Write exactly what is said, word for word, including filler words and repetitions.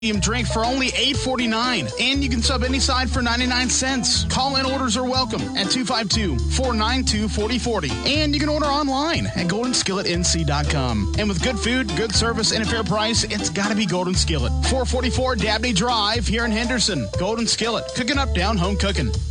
drink for only eight forty-nine, and you can sub any side for ninety-nine cents. Call-in orders are welcome at two five two, four nine two, four oh four oh, and you can order online at golden skillet n c dot com. And with good food, good service, and a fair price, it's got to be Golden Skillet. four forty-four Dabney Drive here in Henderson. Golden Skillet, cooking up down home cooking.